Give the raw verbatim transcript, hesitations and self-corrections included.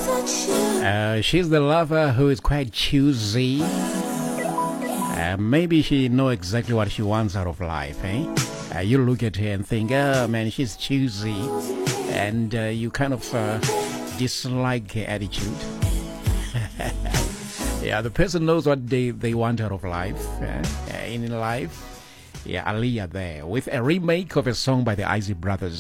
Uh, she's the lover who is quite choosy. Uh, maybe she knows exactly what she wants out of life, eh? Uh, you look at her and think, oh man, she's choosy. And uh, you kind of uh, dislike her attitude. Yeah, the person knows what they, they want out of life. Eh? Uh, in life. Yeah, Aaliyah there with a remake of a song by the Isley Brothers.